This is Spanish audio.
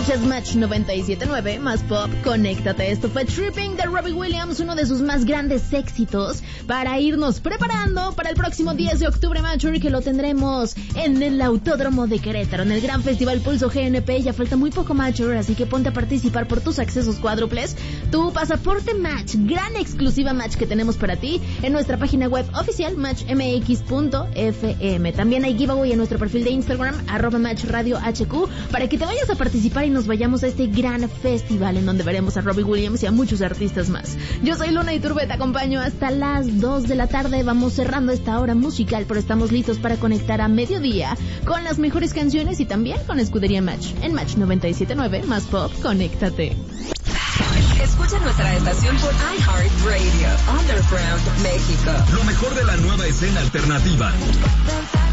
Escuchas Match 97.9 más pop, conéctate. Esto fue Tripping de Robbie Williams, uno de sus más grandes éxitos, para irnos preparando para el próximo 10 de octubre, Matcher, que lo tendremos en el Autódromo de Querétaro, en el Gran Festival Pulso GNP. Ya falta muy poco, Matcher, así que ponte a participar por tus accesos cuádruples, tu pasaporte Match, gran exclusiva Match que tenemos para ti en nuestra página web oficial matchmx.fm. También hay giveaway en nuestro perfil de Instagram, @matchradiohq, para que te vayas a participar y nos vayamos a este gran festival en donde veremos a Robbie Williams y a muchos artistas más. Yo soy Luna Iturbe, te acompaño hasta las 2 de la tarde. Vamos cerrando esta hora musical, pero estamos listos para conectar a mediodía con las mejores canciones y también con Escudería Match. En Match 97.9 más pop, conéctate. Escucha nuestra estación por iHeartRadio, Underground, México. Lo mejor de la nueva escena alternativa.